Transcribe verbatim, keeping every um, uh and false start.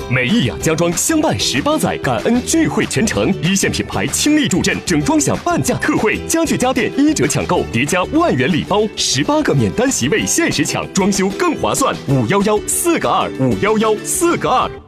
美意雅家装相伴十八载，感恩聚会全程，一线品牌倾力助阵，整装享半价特惠，家具家电一折抢购，叠加万元礼包，十八个免单席位限时抢，装修更划算。五幺幺四个二，五幺幺四个二。